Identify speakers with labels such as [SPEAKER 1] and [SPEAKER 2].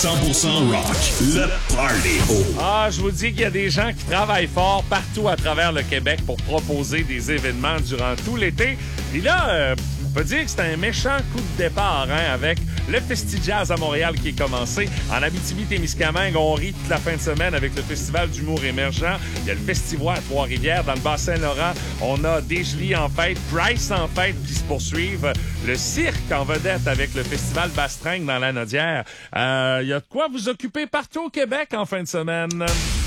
[SPEAKER 1] 100% rock, le Party.
[SPEAKER 2] Ah, je vous dis qu'il y a des gens qui travaillent fort partout à travers le Québec pour proposer des événements durant tout l'été. Et là, on peut dire que c'est un méchant coup de départ, hein, avec le Festi-Jazz à Montréal qui est commencé. En Abitibi-Témiscamingue, on rit toute la fin de semaine avec le Festival d'humour émergent. Il y a le Festivois à Trois-Rivières. Dans le Bas-Saint-Laurent, on a Desjolies en fête, Price en fête qui se poursuivent. Le cirque en vedette avec le Festival Bastringue dans la Nodière. Il y a de quoi vous occuper partout au Québec en fin de semaine.